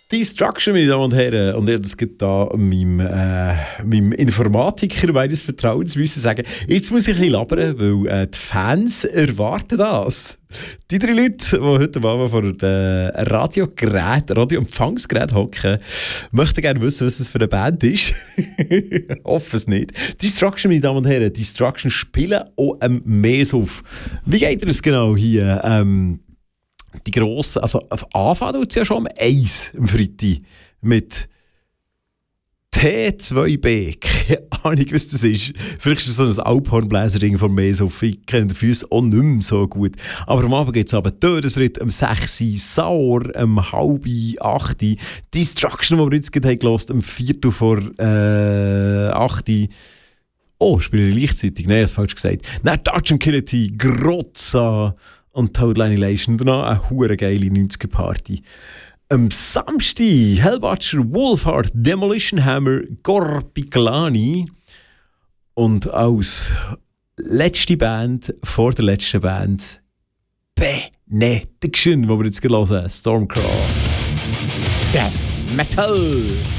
Destruction, meine Damen und Herren. Und das geht da meinem Informatiker meines Vertrauens müssen sagen, jetzt muss ich ein bisschen labern, weil die Fans erwarten das. Die 3 Leute, die heute Abend vor dem Radioempfangsgerät hocken, möchten gerne wissen, was es für eine Band ist. Hoffe es nicht. Destruction, meine Damen und Herren, Destruction spielen auch am Meeshof. Wie geht das genau hier? Die grossen, also auf Anfang tut es ja schon um 1 am Freitag mit T2B. Keine Ahnung, was das ist. Vielleicht ist es so ein Alphornbläser-Ding von Meeshof. Ich kenne die Füße auch nicht mehr so gut. Aber am Abend geht es aber Dörresritt um 6 Uhr, Sauer um 7:30 Destruction, die wir jetzt gerade gehört haben, um 4 vor 8 Uhr. Oh, spiele ich gleichzeitig? Nein, das falsch gesagt. Dann Touch and Killity, Grozza und Total Annihilation. Und danach eine hure geile 90er-Party. Am Samstag Hellbutcher, Wolfheart, Demolition Hammer, Gorpiklani. Und als letzte Band, vor der letzten Band, Benediction, die wir jetzt hören, Stormcrawl. Death Metal.